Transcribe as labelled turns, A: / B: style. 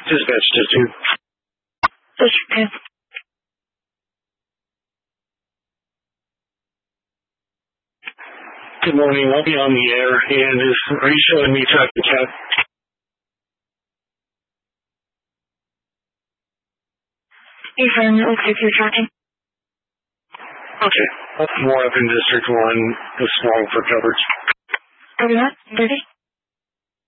A: Dispatch to 2.
B: Dispatch 2.
A: Good morning, I'll be on the air, and are you showing me traffic cat?
B: Yes, sir, it looks like you're tracking.
A: Okay, more up in District 1, is small for coverage.
B: Copy that, 30.